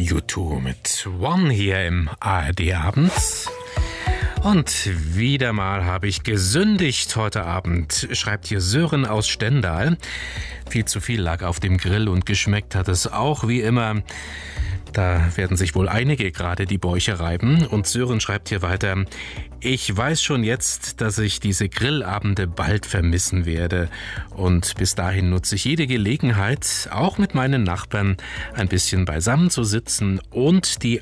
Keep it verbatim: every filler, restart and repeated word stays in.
U zwei mit One hier im A R D-Abend. Und wieder mal habe ich gesündigt heute Abend, schreibt hier Sören aus Stendal. Viel zu viel lag auf dem Grill und geschmeckt hat es auch wie immer. Da werden sich wohl einige gerade die Bäuche reiben. Und Sören schreibt hier weiter: Ich weiß schon jetzt, dass ich diese Grillabende bald vermissen werde. Und bis dahin nutze ich jede Gelegenheit, auch mit meinen Nachbarn ein bisschen beisammen zu sitzen und die